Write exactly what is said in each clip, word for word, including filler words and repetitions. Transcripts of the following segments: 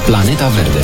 Planeta Verde.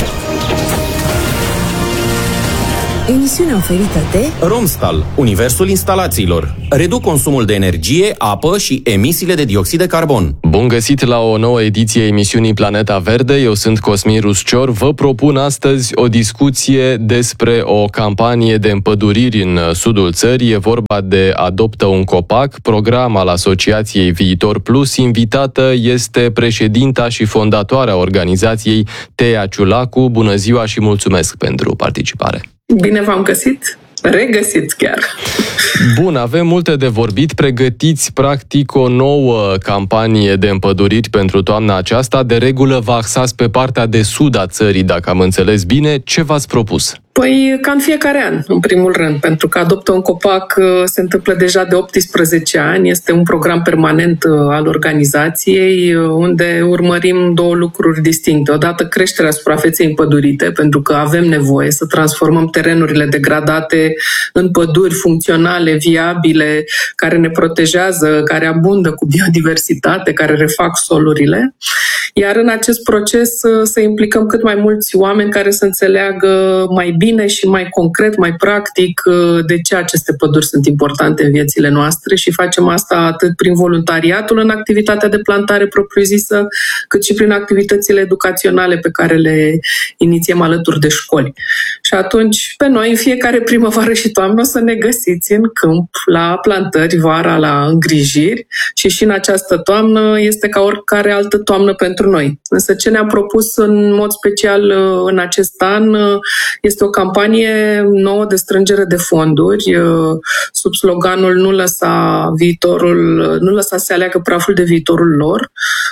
Emisiunea oferită de Romstal, universul instalațiilor. Reduc consumul de energie, apă și emisiile de dioxid de carbon. Bun găsit la o nouă ediție a emisiunii Planeta Verde. Eu sunt Cosmin Ruscior. Vă propun astăzi o discuție despre o campanie de împăduriri în sudul țării. E vorba de Adoptă un copac, program al Asociației Viitor Plus. Invitată este președinta și fondatoarea organizației, Tea Ciulacu. Bună ziua și mulțumesc pentru participare. Bine v-am găsit, regăsit chiar. Bun, avem multe de vorbit. Pregătiți practic o nouă campanie de împăduriri pentru toamna aceasta. De regulă vă axați pe partea de sud a țării, dacă am înțeles bine. Ce v-ați propus? Păi, ca în fiecare an, în primul rând, pentru că Adoptă un copac se întâmplă deja de optsprezece ani. Este un program permanent al organizației, unde urmărim două lucruri distincte. Odată creșterea suprafeței împădurite, pentru că avem nevoie să transformăm terenurile degradate în păduri funcționale, viabile, care ne protejează, care abundă cu biodiversitate, care refac solurile. Iar în acest proces să implicăm cât mai mulți oameni care să înțeleagă mai bine și mai concret, mai practic de ce aceste păduri sunt importante în viețile noastre și facem asta atât prin voluntariatul în activitatea de plantare propriu-zisă, cât și prin activitățile educaționale pe care le inițiem alături de școli. Și atunci, pe noi, în fiecare primăvară și toamnă, o să ne găsiți în câmp, la plantări, vara, la îngrijiri și și în această toamnă este ca oricare altă toamnă pentru noi. Însă ce ne-am propus în mod special în acest an este o campanie nouă de strângere de fonduri sub sloganul Nu lăsa viitorul, nu lăsa să se aleagă praful de viitorul lor,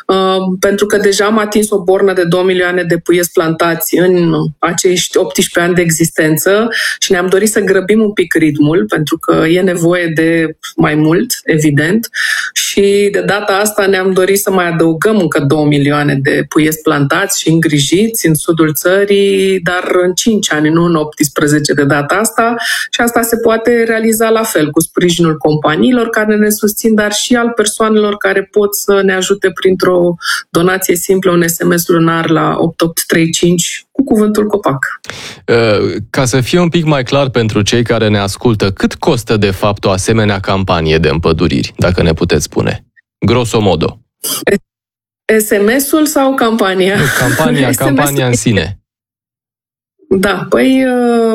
pentru că deja am atins o bornă de două milioane de puieți plantați în acești optsprezece ani de existență și ne-am dorit să grăbim un pic ritmul, pentru că e nevoie de mai mult, evident, și de data asta ne-am dorit să mai adăugăm încă două milioane de puieți plantați și îngrijiți în sudul țării, dar în cinci ani, nu în optsprezece de data asta, și asta se poate realiza la fel, cu sprijinul companiilor care ne susțin, dar și al persoanelor care pot să ne ajute printr-o donație simplă, un S M S lunar la opt opt trei cinci cu cuvântul copac. Ca să fie un pic mai clar pentru cei care ne ascultă, cât costă de fapt o asemenea campanie de împăduriri, dacă ne puteți spune? Grosomodo. S M S-ul sau campania? Campania, campania în sine. Da, păi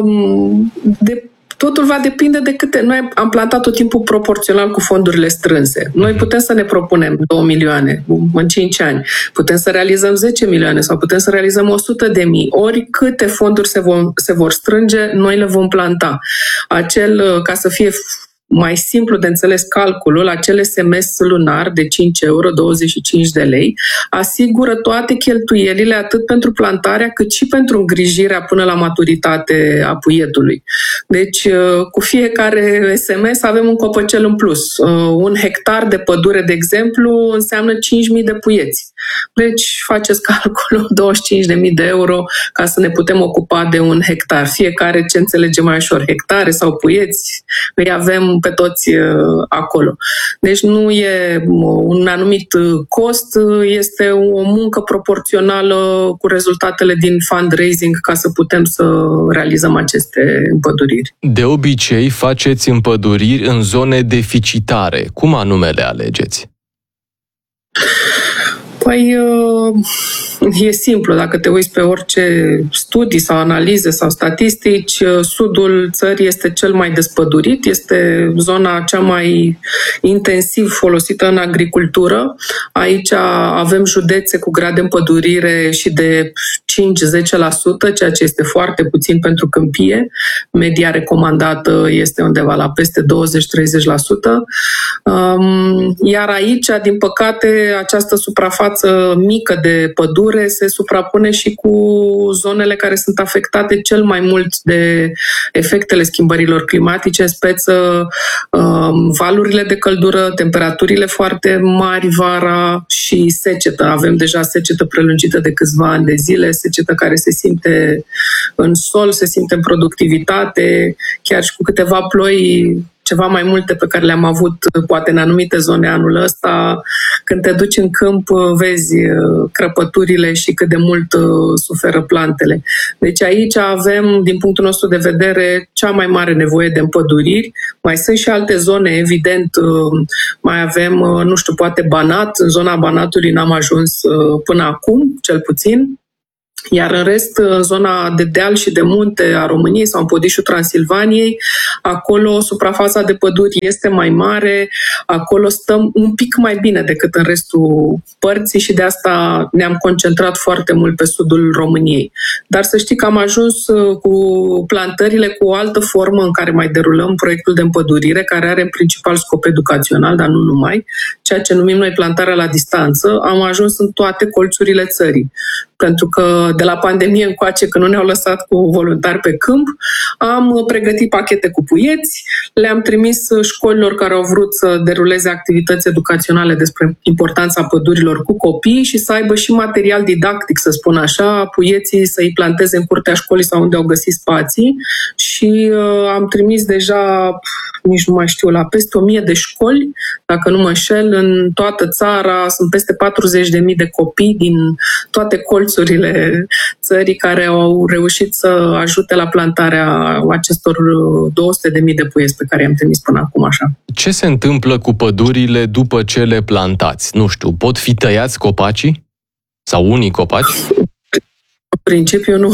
de, totul va depinde de câte... Noi am plantat tot timpul proporțional cu fondurile strânse. Noi putem să ne propunem două milioane în cinci ani, putem să realizăm zece milioane sau putem să realizăm o sută de mii. Ori câte fonduri se, vom, se vor strânge, noi le vom planta. Acel, ca să fie mai simplu de înțeles calculul, acel S M S lunar de cinci euro, douăzeci și cinci de lei, asigură toate cheltuielile atât pentru plantarea cât și pentru îngrijirea până la maturitate a puietului. Deci, cu fiecare S M S avem un copăcel în plus. Un hectar de pădure, de exemplu, înseamnă cinci mii de puieți. Deci, faceți calculul, douăzeci și cinci de mii de euro ca să ne putem ocupa de un hectar. Fiecare ce înțelege mai ușor, hectare sau puieți, îi avem pe toți acolo. Deci nu e un anumit cost, este o muncă proporțională cu rezultatele din fundraising ca să putem să realizăm aceste împăduriri. De obicei faceți împăduriri în zone deficitare. Cum anume le alegeți? Păi e simplu, dacă te uiți pe orice studii sau analize sau statistici, sudul țării este cel mai despădurit, este zona cea mai intensiv folosită în agricultură. Aici avem județe cu grad de împădurire și de cinci-zece la sută, ceea ce este foarte puțin pentru câmpie. Media recomandată este undeva la peste douăzeci-treizeci la sută. Iar aici, din păcate, această suprafață mică de pădure se suprapune și cu zonele care sunt afectate cel mai mult de efectele schimbărilor climatice, în speță valurile de căldură, temperaturile foarte mari vara și secetă. Avem deja secetă prelungită de câțiva ani de zile, secetă care se simte în sol, se simte în productivitate, chiar și cu câteva ploi ceva mai multe pe care le-am avut poate în anumite zone anul ăsta. Când te duci în câmp, vezi crăpăturile și cât de mult suferă plantele. Deci aici avem, din punctul nostru de vedere, cea mai mare nevoie de împăduriri. Mai sunt și alte zone, evident, mai avem, nu știu, poate Banat. În zona Banatului n-am ajuns până acum, cel puțin. Iar în rest, în zona de deal și de munte a României sau în Podișul Transilvaniei, acolo suprafața de păduri este mai mare, acolo stăm un pic mai bine decât în restul părții și de asta ne-am concentrat foarte mult pe sudul României. Dar să știi că am ajuns cu plantările cu o altă formă în care mai derulăm proiectul de împădurire, care are în principal scop educațional, dar nu numai, ceea ce numim noi plantarea la distanță. Am ajuns în toate colțurile țării. Pentru că de la pandemie încoace, când nu ne-au lăsat cu voluntari pe câmp, am pregătit pachete cu puieți, le-am trimis școlilor care au vrut să deruleze activități educaționale despre importanța pădurilor cu copii și să aibă și material didactic, să spun așa, puieții să-i planteze în curtea școlii sau unde au găsit spații și uh, am trimis deja, nici nu mai știu, la peste o mie de școli, dacă nu mă înșel, în toată țara sunt peste patruzeci de mii de copii din toate colțurile țării care au reușit să ajute la plantarea acestor două sute de mii de puieți pe care i-am trimis până acum așa. Ce se întâmplă cu pădurile după ce le plantați? Nu știu, pot fi tăiați copacii? Sau unii copaci? În principiu nu.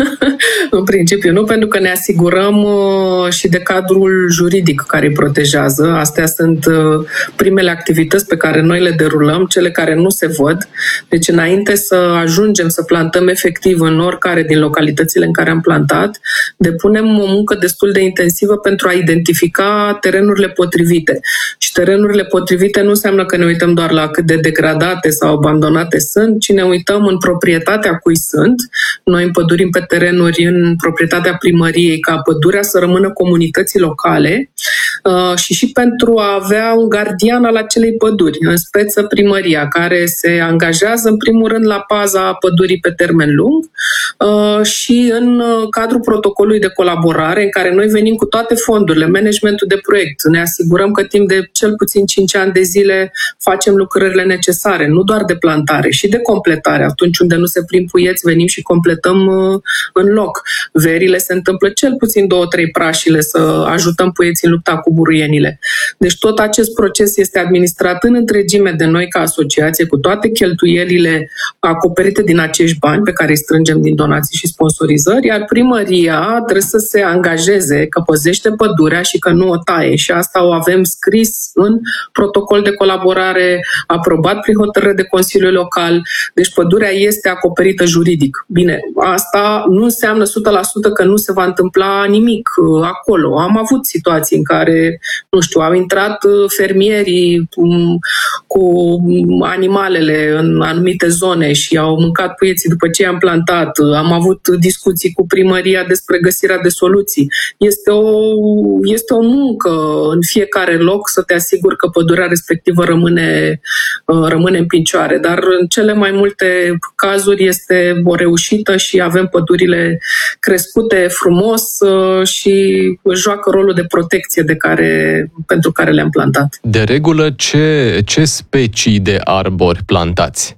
În principiu nu, pentru că ne asigurăm și de cadrul juridic care îi protejează. Astea sunt primele activități pe care noi le derulăm, cele care nu se văd. Deci înainte să ajungem să plantăm efectiv în oricare din localitățile în care am plantat, depunem o muncă destul de intensivă pentru a identifica terenurile potrivite. Și terenurile potrivite nu înseamnă că ne uităm doar la cât de degradate sau abandonate sunt, ci ne uităm în proprietatea cui sunt. Noi împădurim pe terenuri în proprietatea primăriei ca pădurea să rămână comunității locale uh, și și pentru a avea un gardian al acelei păduri, în speță primăria, care se angajează în primul rând la paza pădurii pe termen lung uh, și în cadrul protocolului de colaborare în care noi venim cu toate fondurile, managementul de proiect, ne asigurăm că timp de cel puțin cinci ani de zile facem lucrările necesare, nu doar de plantare, și de completare. Atunci unde nu se prind puieți, venim și completăm uh, în loc. Verile se întâmplă cel puțin două, trei prașile să ajutăm puieții în lupta cu buruienile. Deci tot acest proces este administrat în întregime de noi ca asociație, cu toate cheltuielile acoperite din acești bani pe care îi strângem din donații și sponsorizări, iar primăria trebuie să se angajeze că păzește pădurea și că nu o taie. Și asta o avem scris în protocol de colaborare, aprobat prin hotărâre de Consiliul Local. Deci pădurea este acoperită juridic. Bine, asta nu înseamnă o sută la sută că nu se va întâmpla nimic acolo. Am avut situații în care, nu știu, au intrat fermierii cu animalele în anumite zone și au mâncat puieții după ce i-am plantat. Am avut discuții cu primăria despre găsirea de soluții. Este o, este o muncă în fiecare loc să te asiguri că pădurea respectivă rămâne, rămâne în picioare, dar în cele mai multe cazuri este o reușită și avem pădurile crescute frumos și joacă rolul de protecție de care, pentru care le-am plantat. De regulă, ce, ce specii de arbori plantați?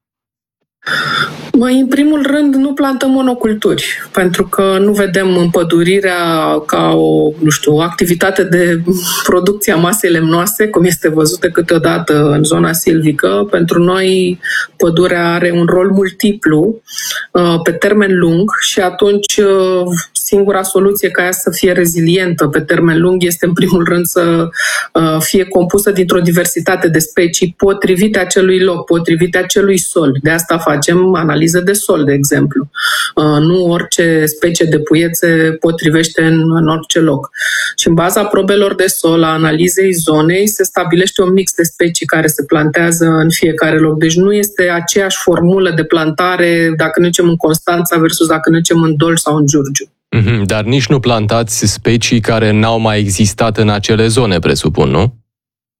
Mai în primul rând, nu plantăm monoculturi, pentru că nu vedem împădurirea ca o, nu știu, o activitate de producție a masei lemnoase, cum este văzută câteodată în zona silvică. Pentru noi, pădurea are un rol multiplu, pe termen lung, și atunci singura soluție ca ea să fie rezilientă pe termen lung este, în primul rând, să fie compusă dintr-o diversitate de specii potrivite acelui loc, potrivite acelui sol. De asta facem analize de sol, de exemplu. Nu orice specie de puieți se potrivește în, în orice loc. Și în baza probelor de sol, a analizei zonei, se stabilește un mix de specii care se plantează în fiecare loc. Deci nu este aceeași formulă de plantare dacă ne ducem în Constanța versus dacă ne ducem în Dolj sau în Giurgiu. Mm-hmm, dar nici nu plantați specii care n-au mai existat în acele zone, presupun, nu?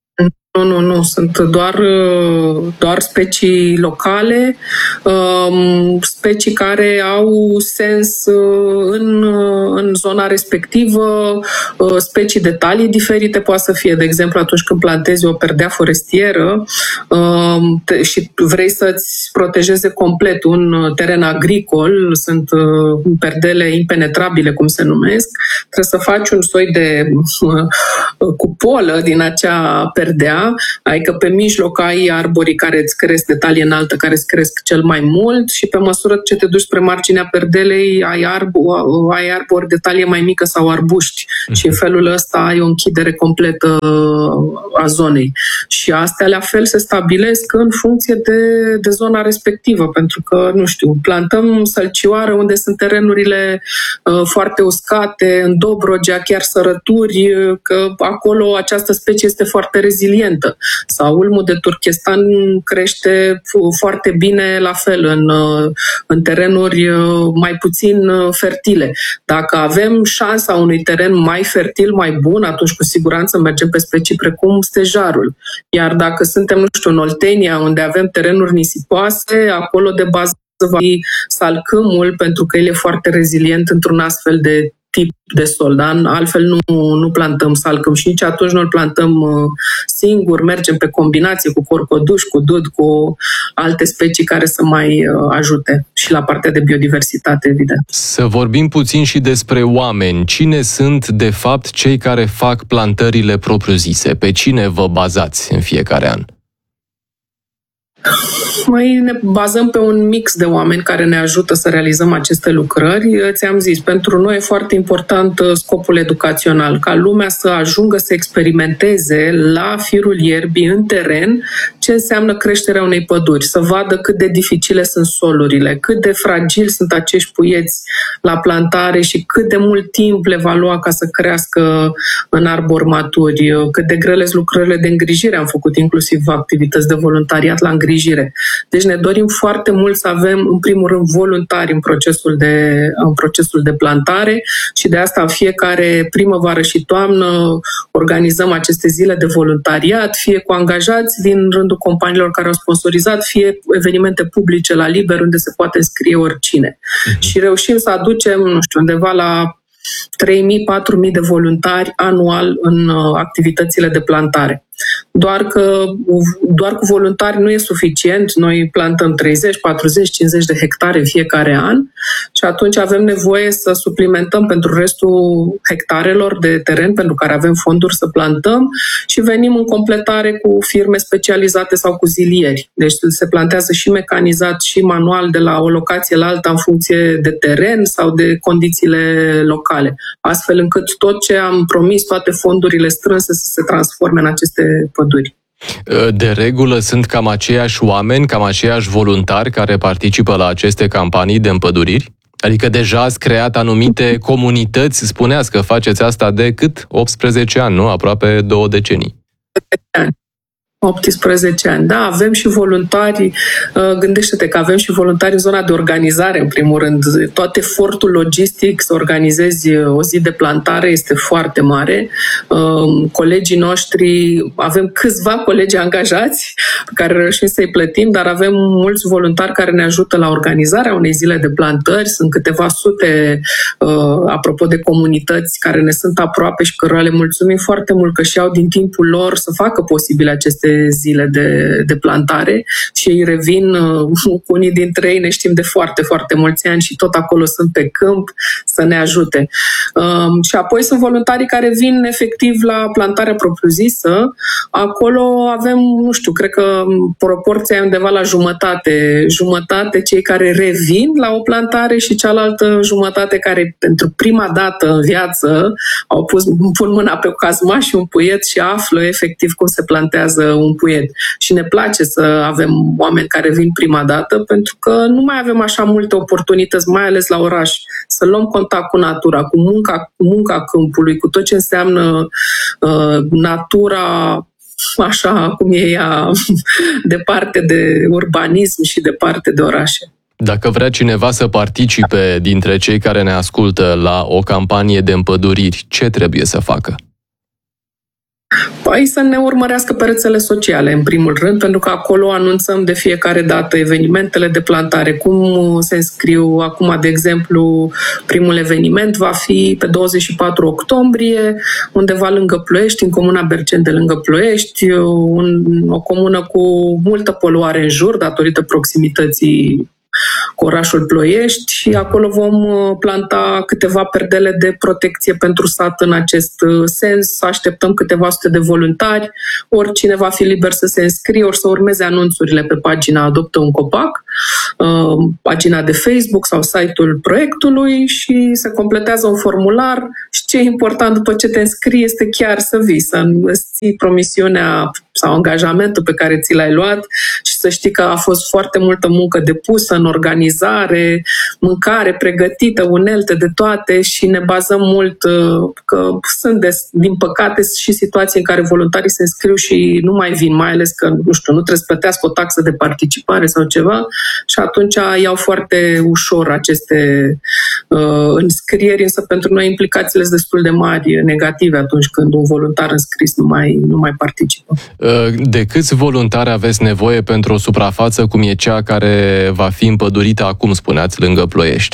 Nu, nu, nu. Sunt doar, doar specii locale, specii care au sens în, în zona respectivă, specii de talii diferite. Poate să fie, de exemplu, atunci când plantezi o perdea forestieră și vrei să-ți protejeze complet un teren agricol, sunt perdele impenetrabile, cum se numesc, trebuie să faci un soi de cupolă din acea perdea. Adică pe mijloc ai arborii care îți cresc de talie înaltă, care îți cresc cel mai mult și pe măsură ce te duci spre marginea perdelei ai, arbo- ai arbori de talie mai mică sau arbuști uh-huh. și în felul ăsta ai o închidere completă a zonei. Și astea la fel se stabilesc în funcție de, de zona respectivă, pentru că, nu știu, plantăm sălcioară unde sunt terenurile uh, foarte uscate, în Dobrogea, chiar sărături, că acolo această specie este foarte rezilientă. Sau ulmul de Turkestan crește foarte bine la fel în, în terenuri mai puțin fertile. Dacă avem șansa unui teren mai fertil, mai bun, atunci cu siguranță mergem pe specii precum stejarul. Iar dacă suntem, nu știu, în Oltenia, unde avem terenuri nisipoase, acolo de bază va fi salcâmul, pentru că el e foarte rezilient într-un astfel de tip de sol, dar altfel nu, nu plantăm salcâm și nici atunci nu îl plantăm singur, mergem pe combinație cu corcoduș, cu dud, cu alte specii care să mai ajute și la partea de biodiversitate, evident. Să vorbim puțin și despre oameni. Cine sunt, de fapt, cei care fac plantările propriu-zise? Pe cine vă bazați în fiecare an? Noi ne bazăm pe un mix de oameni care ne ajută să realizăm aceste lucrări. Ți-am zis, pentru noi e foarte important scopul educațional, ca lumea să ajungă să experimenteze la firul ierbii, în teren, ce înseamnă creșterea unei păduri, să vadă cât de dificile sunt solurile, cât de fragili sunt acești puieți la plantare și cât de mult timp le va lua ca să crească în arbori maturi, cât de grele sunt lucrările de îngrijire. Am făcut inclusiv activități de voluntariat la îngrijire. Deci ne dorim foarte mult să avem, în primul rând, voluntari în procesul de, în procesul de plantare și de asta în fiecare primăvară și toamnă organizăm aceste zile de voluntariat, fie cu angajați din rândul companiilor care au sponsorizat, fie evenimente publice la liber unde se poate înscrie oricine. Uh-huh. Și reușim să aducem, nu știu, undeva la trei mii - patru mii de voluntari anual în activitățile de plantare. Doar că doar cu voluntari nu e suficient. Noi plantăm treizeci, patruzeci, cincizeci de hectare în fiecare an și atunci avem nevoie să suplimentăm pentru restul hectarelor de teren pentru care avem fonduri să plantăm și venim în completare cu firme specializate sau cu zilieri. Deci se plantează și mecanizat și manual de la o locație la alta în funcție de teren sau de condițiile locale, astfel încât tot ce am promis, toate fondurile strânse să se transforme în aceste păduri. De regulă sunt cam aceiași oameni, cam aceiași voluntari care participă la aceste campanii de împăduriri? Adică deja ați creat anumite comunități, spuneați că faceți asta de cât? optsprezece ani, nu? Aproape două decenii. optsprezece ani. Da, avem și voluntari, gândește-te că avem și voluntari în zona de organizare, în primul rând. Tot efortul logistic să organizezi o zi de plantare este foarte mare. Colegii noștri, avem câțiva colegi angajați pe care reușim să-i plătim, dar avem mulți voluntari care ne ajută la organizarea unei zile de plantări. Sunt câteva sute, apropo de comunități care ne sunt aproape și cărora le mulțumim foarte mult că și-au din timpul lor să facă posibile aceste zile de, de plantare și îi revin, unii dintre ei ne știm de foarte, foarte mulți ani și tot acolo sunt pe câmp să ne ajute. Um, și apoi sunt voluntarii care vin efectiv la plantarea propriu-zisă. Acolo avem, nu știu, cred că proporția e undeva la jumătate. Jumătate cei care revin la o plantare și cealaltă jumătate care pentru prima dată în viață au pus, pun mâna pe o cazma și un puiet și află efectiv cum se plantează un puiet. Și ne place să avem oameni care vin prima dată pentru că nu mai avem așa multe oportunități, mai ales la oraș, să luăm contact cu natura, cu munca, munca câmpului, cu tot ce înseamnă uh, natura așa cum e ea, departe de urbanism și departe de orașe. Dacă vrea cineva să participe dintre cei care ne ascultă la o campanie de împăduriri, ce trebuie să facă? Păi să ne urmărească pe rețele sociale, în primul rând, pentru că acolo anunțăm de fiecare dată evenimentele de plantare, cum se înscriu. Acum, de exemplu, primul eveniment va fi pe douăzeci și patru octombrie, undeva lângă Ploiești, în comuna Berceni de lângă Ploiești, un, o comună cu multă poluare în jur, datorită proximității cu orașul Ploiești, și acolo vom planta câteva perdele de protecție pentru sat în acest sens. Așteptăm câteva sute de voluntari, oricine va fi liber să se înscrie, ori să urmeze anunțurile pe pagina Adoptă un copac, pagina de Facebook sau site-ul proiectului, și se completează un formular. Și ce e important după ce te înscrii este chiar să vii, să îți ții promisiunea sau angajamentul pe care ți l-ai luat și să știi că a fost foarte multă muncă depusă în organizare, mâncare pregătită, unelte de toate, și ne bazăm mult că sunt, des, din păcate, și situații în care voluntarii se înscriu și nu mai vin, mai ales că, nu știu, nu trebuie să plătească o taxă de participare sau ceva, și atunci iau foarte ușor aceste uh, înscrieri, însă pentru noi implicațiile sunt destul de mari negative atunci când un voluntar înscris nu mai, nu mai participă. De câți voluntari aveți nevoie pentru o suprafață cum e cea care va fi împădurită acum, spuneați, lângă Ploiești?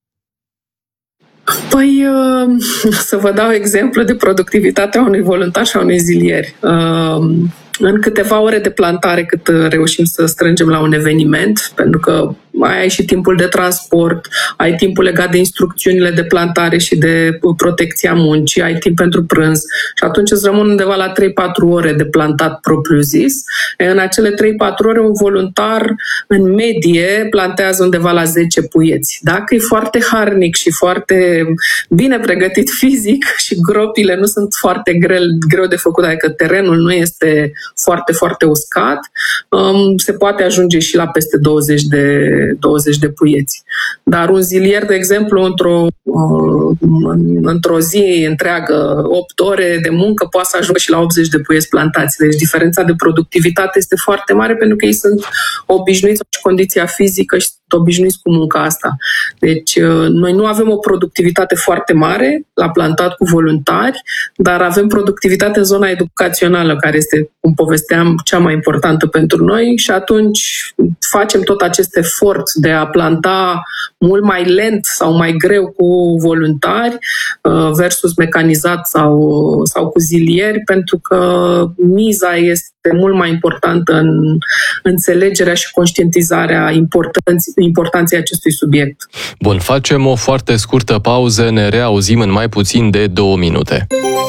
Păi, să vă dau exemplu de productivitatea unui voluntar și a unui zilier. În câteva ore de plantare cât reușim să strângem la un eveniment, pentru că mai ai și timpul de transport, ai timpul legat de instrucțiunile de plantare și de protecția muncii, ai timp pentru prânz, și atunci îți rămân undeva la trei patru ore de plantat propriu-zis. În acele trei patru ore un voluntar în medie plantează undeva la zece puieți. Dacă e foarte harnic și foarte bine pregătit fizic și gropile nu sunt foarte greu, greu de făcut, adică terenul nu este foarte, foarte uscat, se poate ajunge și la peste douăzeci de douăzeci de puieți. Dar un zilier, de exemplu, într-o, într-o zi întreagă, opt ore de muncă, poate să ajungă și la optzeci de puieți plantați. Deci diferența de productivitate este foarte mare, pentru că ei sunt obișnuiți cu condiția fizică și sunt obișnuiți cu munca asta. Deci noi nu avem o productivitate foarte mare la plantat cu voluntari, dar avem productivitate în zona educațională, care este, cum povesteam, cea mai importantă pentru noi, și atunci facem tot acest efort de a planta mult mai lent sau mai greu cu voluntari versus mecanizat sau, sau cu zilieri, pentru că miza este mult mai importantă în înțelegerea și conștientizarea importanței acestui subiect. Bun, facem o foarte scurtă pauză, ne reauzim în mai puțin de două minute.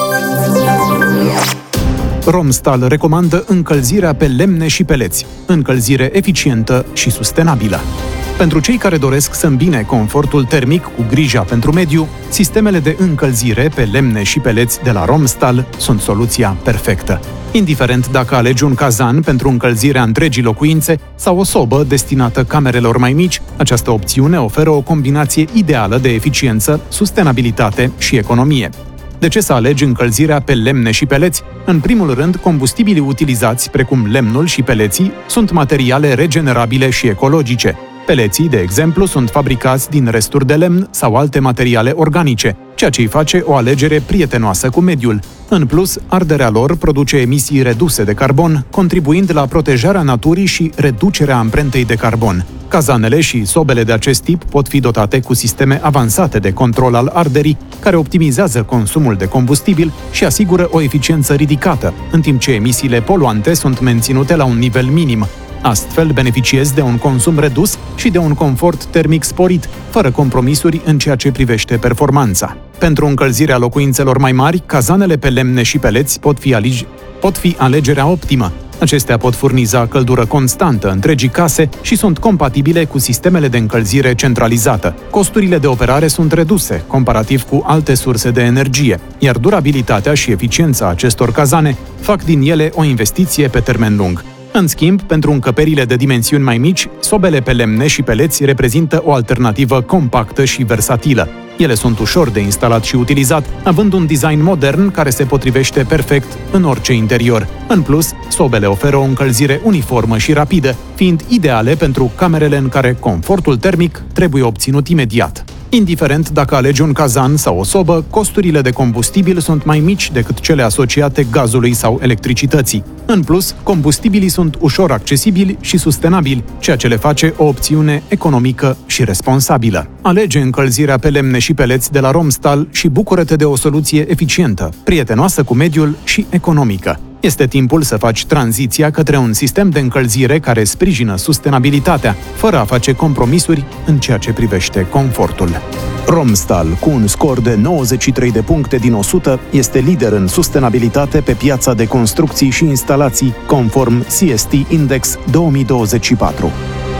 Romstal recomandă încălzirea pe lemne și peleți, încălzire eficientă și sustenabilă. Pentru cei care doresc să îmbine confortul termic cu grija pentru mediu, sistemele de încălzire pe lemne și peleți de la Romstal sunt soluția perfectă. Indiferent dacă alegi un cazan pentru încălzirea întregii locuințe sau o sobă destinată camerelor mai mici, această opțiune oferă o combinație ideală de eficiență, sustenabilitate și economie. De ce să alegi încălzirea pe lemne și peleți? În primul rând, combustibilii utilizați, precum lemnul și peleții, sunt materiale regenerabile și ecologice. Peleții, de exemplu, sunt fabricați din resturi de lemn sau alte materiale organice, ceea ce îi face o alegere prietenoasă cu mediul. În plus, arderea lor produce emisii reduse de carbon, contribuind la protejarea naturii și reducerea amprentei de carbon. Cazanele și sobele de acest tip pot fi dotate cu sisteme avansate de control al arderii, care optimizează consumul de combustibil și asigură o eficiență ridicată, în timp ce emisiile poluante sunt menținute la un nivel minim. Astfel, beneficiezi de un consum redus și de un confort termic sporit, fără compromisuri în ceea ce privește performanța. Pentru încălzirea locuințelor mai mari, cazanele pe lemne și peleți pot fi, alegi- pot fi alegerea optimă. Acestea pot furniza căldură constantă întregii case și sunt compatibile cu sistemele de încălzire centralizată. Costurile de operare sunt reduse, comparativ cu alte surse de energie, iar durabilitatea și eficiența acestor cazane fac din ele o investiție pe termen lung. În schimb, pentru încăperile de dimensiuni mai mici, sobele pe lemne și peleți reprezintă o alternativă compactă și versatilă. Ele sunt ușor de instalat și utilizat, având un design modern care se potrivește perfect în orice interior. În plus, sobele oferă o încălzire uniformă și rapidă, fiind ideale pentru camerele în care confortul termic trebuie obținut imediat. Indiferent dacă alegi un cazan sau o sobă, costurile de combustibil sunt mai mici decât cele asociate gazului sau electricității. În plus, combustibilii sunt ușor accesibili și sustenabili, ceea ce le face o opțiune economică și responsabilă. Alege încălzirea pe lemne și peleți de la Romstal și bucură-te de o soluție eficientă, prietenoasă cu mediul și economică. Este timpul să faci tranziția către un sistem de încălzire care sprijină sustenabilitatea, fără a face compromisuri în ceea ce privește confortul. Romstal, cu un scor de nouăzeci și trei de puncte din o sută, este lider în sustenabilitate pe piața de construcții și instalații, conform C S T Index două mii douăzeci și patru.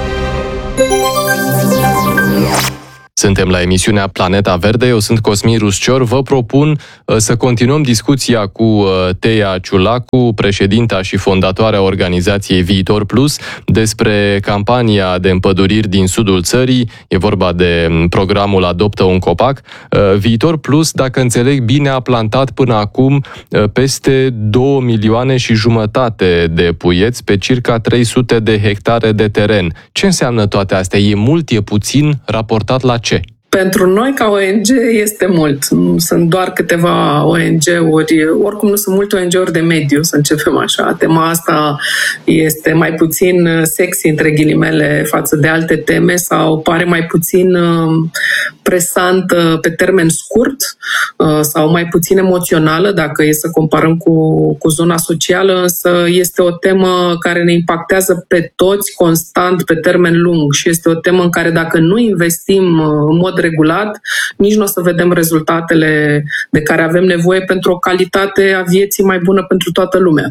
Suntem la emisiunea Planeta Verde, eu sunt Cosmin Ruscior. Vă propun uh, să continuăm discuția cu uh, Teia Ciulacu, președinta și fondatoarea organizației Viitor Plus, despre campania de împăduriri din sudul țării. E vorba de programul Adoptă un copac. Uh, Viitor Plus, dacă înțeleg bine, a plantat până acum uh, peste două milioane și jumătate de puieți pe circa trei sute de hectare de teren. Ce înseamnă toate astea? E mult, e puțin, raportat la ce? Pentru noi, ca O N G, este mult. Sunt doar câteva O N G-uri, oricum nu sunt multe O N G-uri de mediu, să începem așa. Tema asta este mai puțin sexy, între ghilimele, față de alte teme sau pare mai puțin presantă pe termen scurt sau mai puțin emoțională, dacă e să comparăm cu, cu zona socială, însă este o temă care ne impactează pe toți constant, pe termen lung și este o temă în care dacă nu investim în mod regulat, nici nu o să vedem rezultatele de care avem nevoie pentru o calitate a vieții mai bună pentru toată lumea.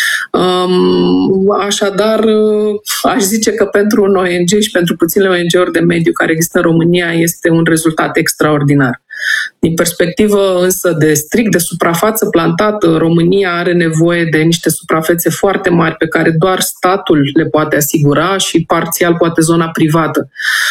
Așadar, aș zice că pentru un O N G și pentru puținele O N G-uri de mediu care există în România este un rezultat extraordinar. Din perspectivă însă de strict de suprafață plantată, România are nevoie de niște suprafețe foarte mari pe care doar statul le poate asigura și parțial poate zona privată.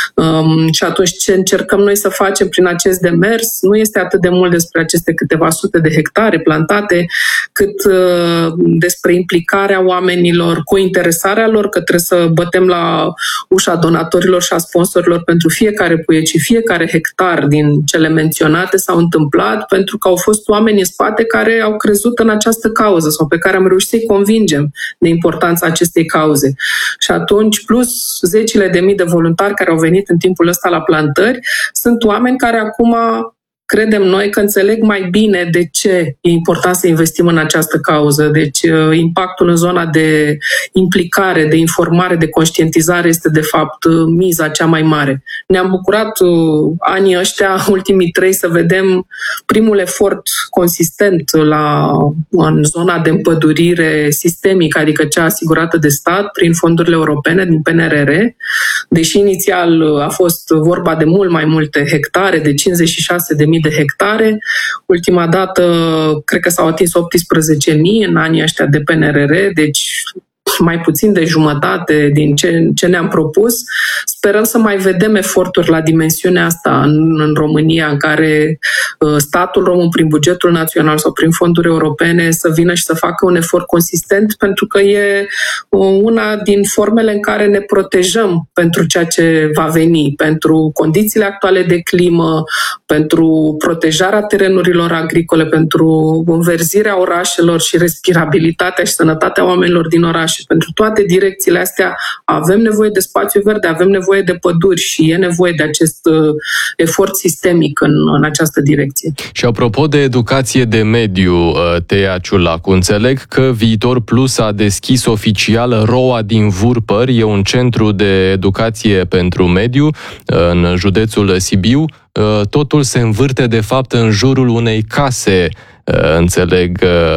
Um, și atunci ce încercăm noi să facem prin acest demers nu este atât de mult despre aceste câteva sute de hectare plantate, cât uh, despre implicarea oamenilor, cointeresarea lor, că trebuie să bătem la ușa donatorilor și a sponsorilor pentru fiecare puiet și fiecare hectar din cele menționate s-au întâmplat pentru că au fost oameni în spate care au crezut în această cauză sau pe care am reușit să-i convingem de importanța acestei cauze. Și atunci, plus zecile de mii de voluntari care au venit în timpul ăsta la plantări, sunt oameni care acum credem noi că înțeleg mai bine de ce e important să investim în această cauză. Deci impactul în zona de implicare, de informare, de conștientizare este de fapt miza cea mai mare. Ne-am bucurat anii ăștia, ultimii trei, să vedem primul efort consistent la, în zona de împădurire sistemică, adică cea asigurată de stat prin fondurile europene din P N R R, deși inițial a fost vorba de mult mai multe hectare, de cincizeci și șase de mii de hectare. Ultima dată, cred că s-au atins optsprezece mii în anii ăștia de P N R R, deci mai puțin de jumătate din ce, ce ne-am propus. Sperăm să mai vedem eforturi la dimensiunea asta în, în România, în care uh, statul român, prin bugetul național sau prin fonduri europene, să vină și să facă un efort consistent, pentru că e uh, una din formele în care ne protejăm pentru ceea ce va veni, pentru condițiile actuale de climă, pentru protejarea terenurilor agricole, pentru înverzirea orașelor și respirabilitatea și sănătatea oamenilor din orașe. Pentru toate direcțiile astea avem nevoie de spațiu verde, avem nevoie de păduri și e nevoie de acest uh, efort sistemic în, în această direcție. Și apropo de educație de mediu, Teia Ciulacu, înțeleg că Viitor Plus a deschis oficial Roa din Vurpări, e un centru de educație pentru mediu în județul Sibiu. Totul se învârte de fapt în jurul unei case, înțeleg,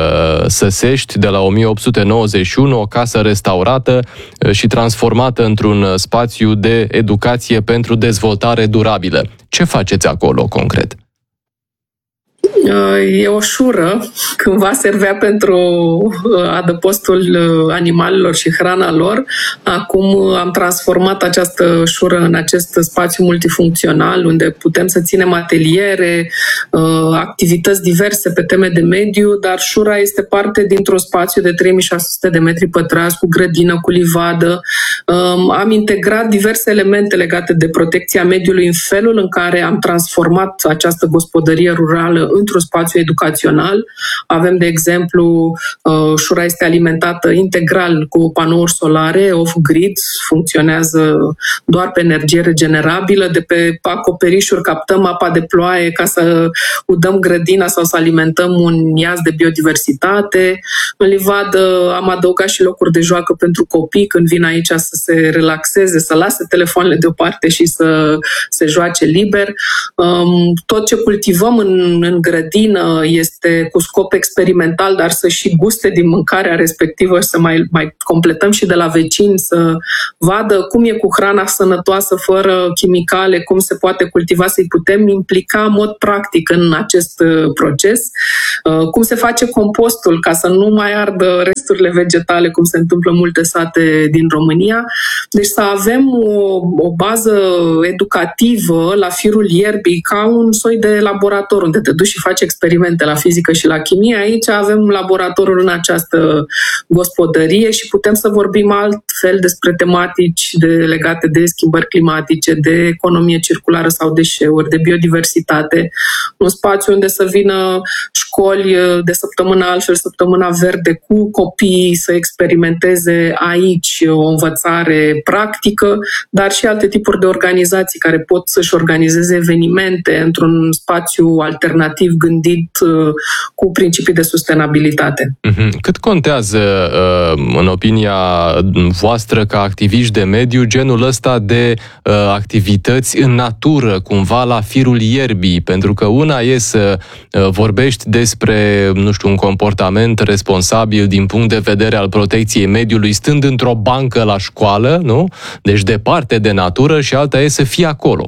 săsești, de la o mie opt sute nouăzeci și unu, o casă restaurată și transformată într-un spațiu de educație pentru dezvoltare durabilă. Ce faceți acolo concret? E o șură, cândva servea pentru adăpostul animalelor și hrana lor. Acum am transformat această șură în acest spațiu multifuncțional, unde putem să ținem ateliere, activități diverse pe teme de mediu, dar șura este parte dintr-un spațiu de trei mii șase sute de metri pătrați, cu grădină, cu livadă. Am integrat diverse elemente legate de protecția mediului în felul în care am transformat această gospodărie rurală într-un spațiu educațional. Avem, de exemplu, șura este alimentată integral cu panouri solare, off-grid, funcționează doar pe energie regenerabilă, de pe acoperișuri captăm apa de ploaie ca să udăm grădina sau să alimentăm un iaz de biodiversitate. În livadă am adăugat și locuri de joacă pentru copii când vin aici să se relaxeze, să lase telefoanele deoparte și să se joace liber. Tot ce cultivăm în, în grădină este cu scop experimental, dar să și guste din mâncarea respectivă și să mai, mai completăm și de la vecini, să vadă cum e cu hrana sănătoasă, fără chimicale, cum se poate cultiva, să-i putem implica în mod practic în acest proces, cum se face compostul ca să nu mai ardă resturile vegetale, cum se întâmplă în multe sate din România. Deci să avem o, o bază educativă la firul ierbii, ca un soi de laborator unde te duci și faci experimente la fizică și la chimie. Aici avem laboratorul în această gospodărie și putem să vorbim altfel despre tematici de, legate de schimbări climatice, de economie circulară sau deșeuri, de biodiversitate. Un spațiu unde să vină școli de săptămână altfel, săptămâna verde, cu copii să experimenteze aici o învățare practică, dar și alte tipuri de organizații care pot să-și organizeze evenimente într-un spațiu alternativ gândit cu principii de sustenabilitate. Cât contează, în opinia voastră, ca activiști de mediu, genul ăsta de activități în natură, cumva la firul ierbii? Pentru că una e să vorbești despre, nu știu, un comportament responsabil din punct de vedere al protecției mediului, stând într-o bancă la școală, nu? Deci departe de natură, și alta e să fii acolo.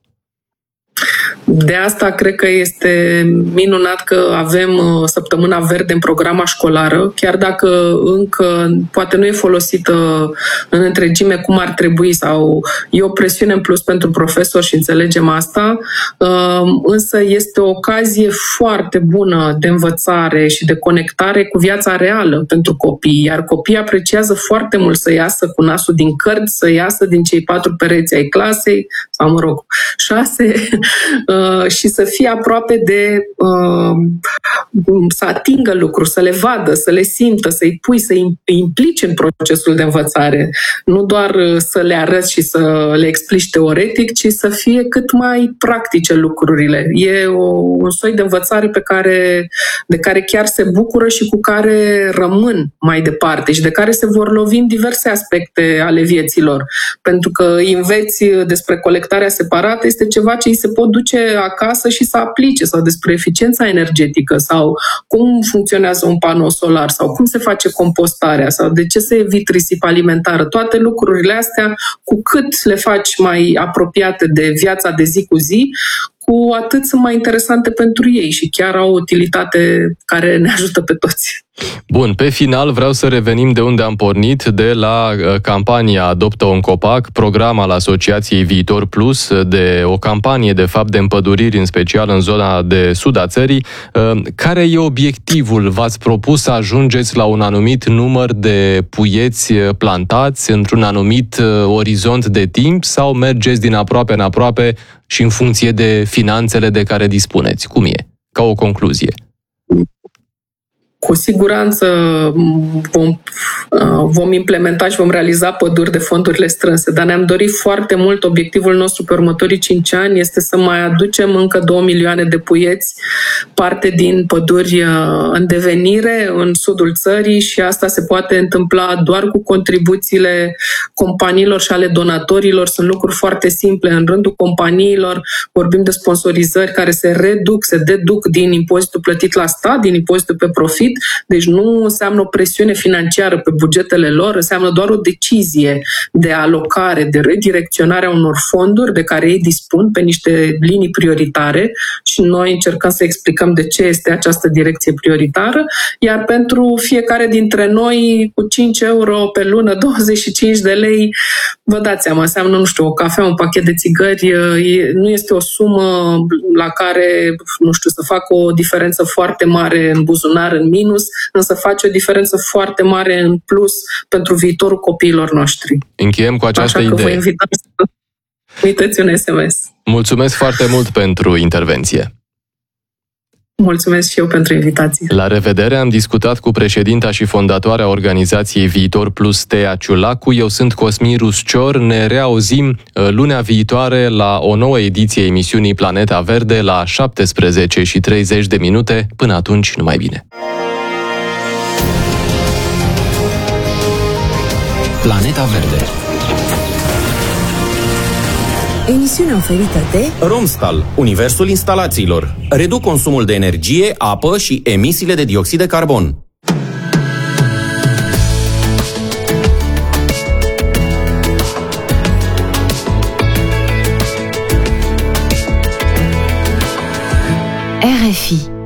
De asta cred că este minunat că avem Săptămâna Verde în programa școlară, chiar dacă încă poate nu e folosită în întregime cum ar trebui sau e o presiune în plus pentru profesori și înțelegem asta, însă este o ocazie foarte bună de învățare și de conectare cu viața reală pentru copii, iar copiii apreciază foarte mult să iasă cu nasul din cărți, să iasă din cei patru pereți ai clasei, sau mă rog, șase, și să fie aproape de să atingă lucruri, să le vadă, să le simtă, să-i pui, să-i implici în procesul de învățare. Nu doar să le arăți și să le explici teoretic, ci să fie cât mai practice lucrurile. E o, un soi de învățare pe care, de care chiar se bucură și cu care rămân mai departe și de care se vor lovi în diverse aspecte ale vieților. Pentru că înveți despre colectarea separată este ceva ce îi se pot duce acasă și să aplice, sau despre eficiența energetică sau cum funcționează un panou solar sau cum se face compostarea sau de ce se evită risipa alimentară. Toate lucrurile astea, cu cât le faci mai apropiate de viața de zi cu zi, cu atât sunt mai interesante pentru ei și chiar au o utilitate care ne ajută pe toți. Bun, pe final vreau să revenim de unde am pornit, de la campania Adoptă un copac, program al Asociației Viitor Plus, de o campanie, de fapt, de împăduriri, în special în zona de sud a țării. Care e obiectivul? V-ați propus să ajungeți la un anumit număr de puieți plantați într-un anumit orizont de timp sau mergeți din aproape în aproape și în funcție de finanțele de care dispuneți? Cum e? Ca o concluzie. Cu siguranță vom, vom implementa și vom realiza păduri de fondurile strânse, dar ne-am dorit foarte mult, obiectivul nostru pe următorii cinci ani este să mai aducem încă două milioane de puieți, parte din păduri în devenire în sudul țării, și asta se poate întâmpla doar cu contribuțiile companiilor și ale donatorilor. Sunt lucruri foarte simple. În rândul companiilor vorbim de sponsorizări care se reduc, se deduc din impozitul plătit la stat, din impozitul pe profit, profit, deci nu înseamnă o presiune financiară pe bugetele lor, înseamnă doar o decizie de alocare, de redirecționare a unor fonduri de care ei dispun pe niște linii prioritare și noi încercăm să explicăm de ce este această direcție prioritară, iar pentru fiecare dintre noi cu cinci euro pe lună, douăzeci și cinci de lei, vă dați seama, înseamnă, nu știu, o cafea, un pachet de țigări, nu este o sumă la care, nu știu, să facă o diferență foarte mare în buzunar, în minus, însă face o diferență foarte mare în plus pentru viitorul copiilor noștri. Încheiem cu această Așa că idee. vă invităm să uitați un S M S. Mulțumesc foarte mult pentru intervenție. Mulțumesc și eu pentru invitație. La revedere, am discutat cu președinta și fondatoarea organizației Viitor Plus, Tea Ciulacu. Eu sunt Cosmin Ruscior. Ne reauzim lunea viitoare la o nouă ediție a emisiunii Planeta Verde la șaptesprezece și treizeci de minute. Până atunci, numai bine! Planeta Verde. Emisiunea oferită de Romstal, universul instalațiilor. Reduc consumul de energie, apă și emisiile de dioxid de carbon. R F I